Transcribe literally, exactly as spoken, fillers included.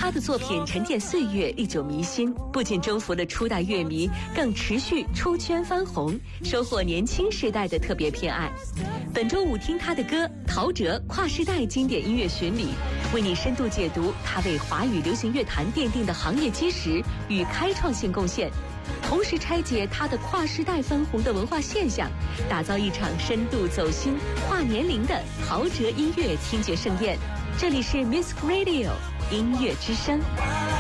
他的作品沉淀岁月，历久弥新，不仅征服了初代乐迷，更持续出圈翻红，收获年轻世代的特别偏爱。本周五听他的歌《陶喆跨世代经典音乐巡礼》，为你深度解读他为华语流行乐坛奠定的行业基石与开创性贡献，同时拆解他的跨世代翻红的文化现象，打造一场深度走心、跨年龄的陶喆音乐听觉盛宴。这里是 Music Radio 音乐之声。